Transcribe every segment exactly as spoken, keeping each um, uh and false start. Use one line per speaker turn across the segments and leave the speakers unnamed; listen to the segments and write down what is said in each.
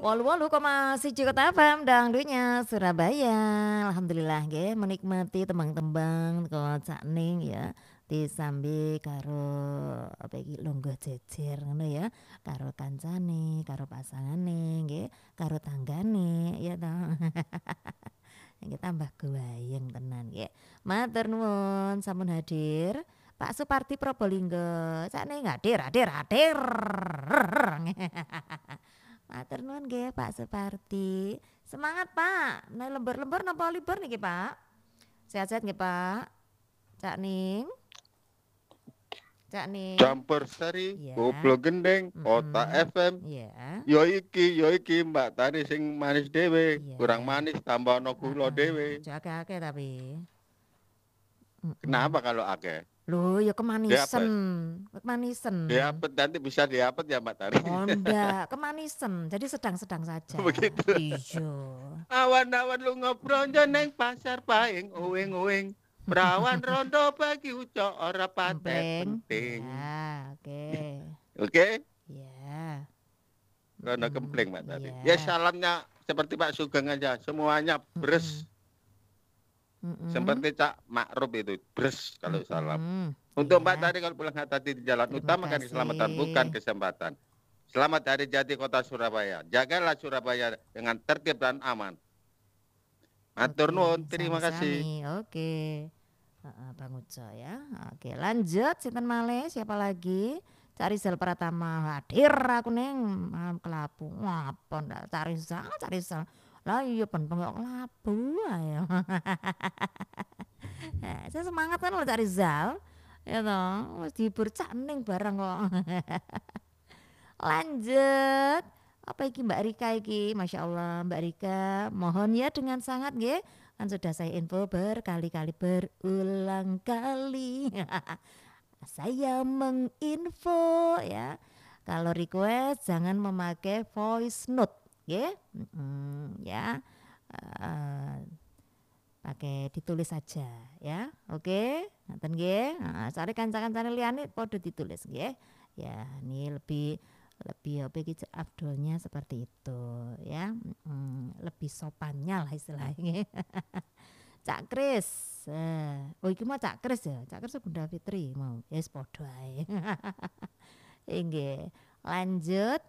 wolu wolu koma siji Kota F M dangdutnya Surabaya. Alhamdulillah nggih menikmati tembang-tembang kok sakning ya disambi karo apa iki lungguh jejer ngono ya, karo kancane, karo pasangane nggih, karo tanggane ya toh. Nggih tambah gayeng tenan nggih. Matur nuwun sampun hadir Pak Suparti Probolinggo. Sakniki hadir hadir hadir. Matur nuwun nggih Pak Suparti. Semangat Pak. Nah lembur-lembur napa libur niki Pak? Sehat-sehat nggih Pak? Cak Ning. Cak Ning.
Campur sari,
Iya.
goblok gendeng, Kota
Mm-mm.
F M.
Iya.
Yo iki, yo iki Mbak Tani sing manis dhewe,
Iya.
kurang manis tambah ono gula
Heeh.
dhewe.
Aja akeh-akeh tapi. Mm-mm.
Kenapa kalau akeh?
Loh ya kemanisen.
Diapet.
Kemanisen.
Diapet nanti bisa diapet ya Mbak Tani.
Oh ndak, kemanisen. Jadi sedang-sedang saja.
Begitu.
Iya.
Awan-awan lu ngobrol neng pasar paing, uwing-uwing. Perawan rondo bagi ucok ora patek
Empleng.
penting.
Ya, oke.
Oke?
Ya.
Rondo
Mm,
kempleng Mbak tadi.
iya.
Ya salamnya seperti Pak Sugeng aja, semuanya bres.
Mm-mm.
Seperti Cak Makruf itu, bres kalau
Mm-mm.
salam. Untuk
Iya.
Mbak tadi kalau pulang hati di jalan
Terima
utamakan
kasih.
keselamatan bukan kesempatan. Selamat Hari Jadi Kota Surabaya. Jagalah Surabaya dengan tertib dan aman. Matur nuwun, terima kasih.
Sami-sami. Oke. Heeh, Bang Ujo ya. Oke, lanjut sinten malih siapa lagi? Cari Rizal Pratama hadir aku neng malam kelabu. Ngapa ndak cari Rizal, cari Rizal. Lah iya ben kok kelabu ayo. Eh, saya semangat kan lo cari Rizal. Ya toh, wis dihibur cak ning barang kok. Lanjut. Apa iki Mbak Rika iki? Masya Allah Mbak Rika, mohon ya dengan sangat nggih. Kan sudah saya info berkali-kali berulang kali. Saya menginfo ya. Kalau request jangan memakai voice note, nggih. Mm, ya. Uh, pakai ditulis saja ya. Oke, ngoten nggih. Nah, sare kanca-kancane liyane padha ditulis nggih. Ya, ini lebih lebih apa iki afdolnya seperti itu ya. Hmm, lebih sopannya lah istilahnya. Cak Kris. Eh, oh iki mah Cak Kris ya. Cak Kris Bunda Fitri mau. Ya wis padha ae. Nggih. Lanjut.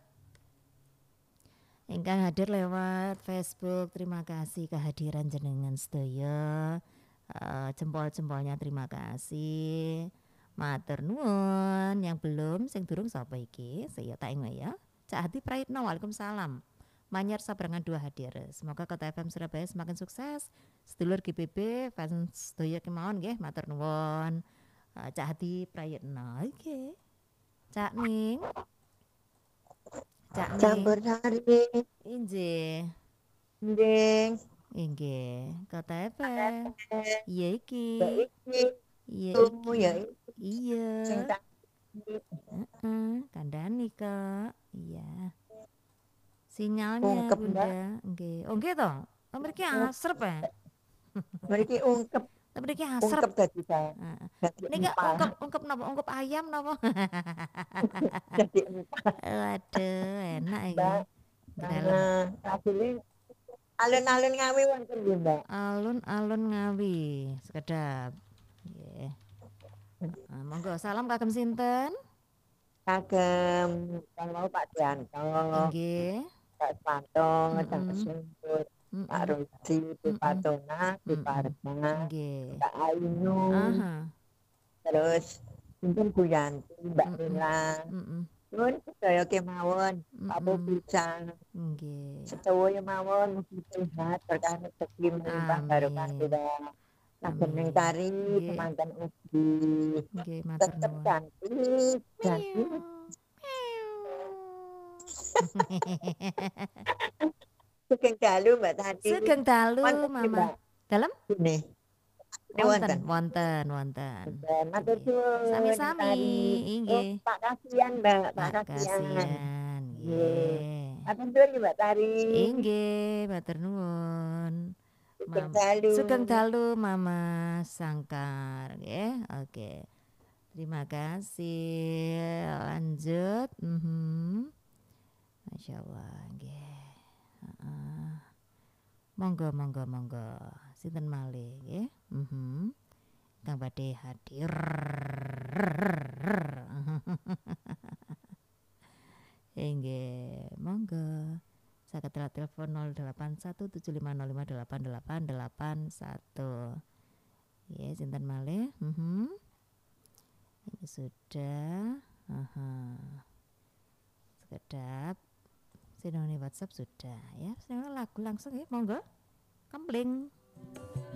Ingkang hadir lewat Facebook, terima kasih kehadiran jenengan sedaya. Uh, jempol-jempolnya terima kasih. Matur nuwun, yang belum sing durung sapa iki? Saya tak ingat ya. Cak Hati Praitno, Waalaikumsalam. Manyar Sabrangan dua hadir. Semoga Kota F M Surabaya semakin sukses. Sedulur G B B fans sedaya kemawon nggih, matur nuwun. Uh, Cak Hati Praitno. Oke. Okay. Cak Ning. Cak Ning.
Campur sari.
Injih.
Nding.
Inggih, Kota F M. Iya iki. Iya
iki. Ya
iya.
Sing tak
Heeh, kandhani kok. Iya. Sinyalnya
ungkep,
Bunda. Nggih. Oh nggih to. Oh mriki asrep ya.
Mriki ungkep.
Mriki asrep.
Ungkep dadi saya.
Heeh. Niki ungkep ungkep napa? Ungkep ayam napa?
Dadi empal.
Waduh, enak iki.
Nah, asline alun-alun Ngawi wonten nggih, Mbak.
Alun-alun Ngawi, sekedap. Nggih. Nah, monggo salam kagem sinten?
Kagem kang mau Pak Dianto.
Nggih.
Pak Spanto, Cak Semput, Pak Rudi, Pak Patona, Pak Parma, Pak Ainu. Terus sinten Bu Yanti, Mbak Mila. Nuwun sedaya kemawon, Pak Pupisan.
Nggih.
Sedaya mawon mugi sehat berkah rezeki melimpah barokah doa. Saben ning tari semanten ugi.
Nggih, matur
Tetep
nuwun.
cantik, cantik. Sugeng dalu Mbak Tati.
Sugeng dalu Mama. Dalem?
Nggih.
Wonten, wonten, wonten.
Matur suwun.
Sami-sami, inggih.
Oh, Pak kasihan Mbak, Pak
kasihan.
Nggih. Matur suwun Mbak Tari.
Inggih, matur nuwun.
Sugeng dalu.
Sugeng dalu Mama Sangkar, nggih. Oke. Terima kasih. Lanjut. Mhm. Masya Allah, nggih. Heeh. Monggo monggo monggo. Sinten malih nggih? Mhm. Kang badhe hadir. Nggih, monggo. Saged telepon nol delapan satu tujuh lima nol lima delapan delapan delapan satu. Ya, sinten malih? Mhm. Ini sudah. Aha. Sekedap. Sinone WhatsApp sudah ya. Sinone lagu langsung ya, monggo. Kempling.